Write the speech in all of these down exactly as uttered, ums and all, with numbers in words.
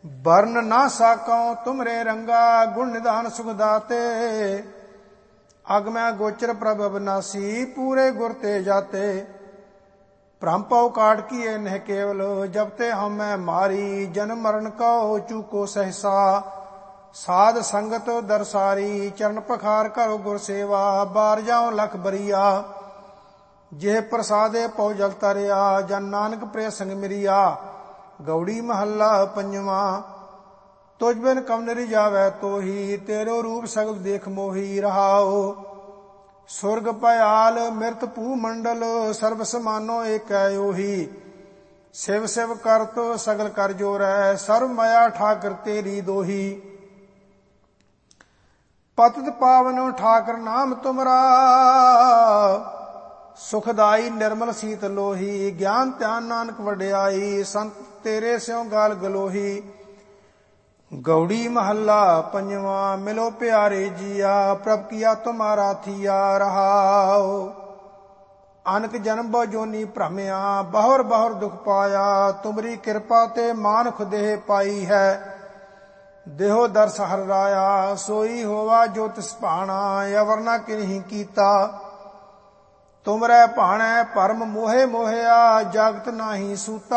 बरन ना साकौ तुमरे रंगा गुण निधान सुख दाते। अगमै गोचर प्रभ अविनाशी पूरे गुर ते जाते। भ्रम पौ काट किए नह केवल जब ते हम मैं मारी। जन्म मरण कहो चूको सहसा साध संगत दरसारी। चरण पखार करो गुर सेवा बार जाओ लख बरिया। जेह प्रसादे पौ जल तरिया जन नानक प्रिय संग मिरिया। गौड़ी महला पंजवा। तुझ बिन कम निरि जावै तोही तेरो रूप सगल देख मोही। रहाओ सुरग पयाल मृत भू मंडल सर्व समानो एक ओही। शिव शिव कर तो सगल कर जोरै सर्व माया ठाकर तेरी दोही। पतित पावन ठाकर नाम तुमरा सुखदाई निर्मल सीत लोही। ज्ञान ध्यान नानक वड्याई संत तेरे स्यों गाल गलोही। गौड़ी महला पंजवा। मिलो प्यारे जिया प्रभ किया तुम्हारा थिया। रहाओ अनक जन्म बहु जोनी भ्रमया बहुर बहुर दुख पाया। तुमरी कृपा ते मानख देह पाई है देहो दर्श हर राया। सोई होवा जो तिस भाणा अवर न किन्हीं कीता। तुमरै भाणै परम मोहे मोहिया जगत नाही सूता।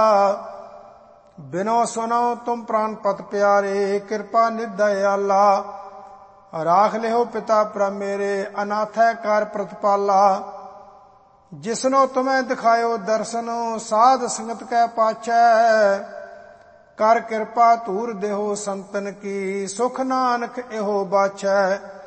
बिनो सुनो तुम प्राण पत प्यारे कृपा निध दयाला। राख लिहो पिता प्रभ मेरे अनाथै कर प्रतिपाला। जिसनो तुम्हें दिखायो दर्शन साध संगत कै पाछै। कर कृपा धूर देहो संतन की सुख नानक एहो बाछै।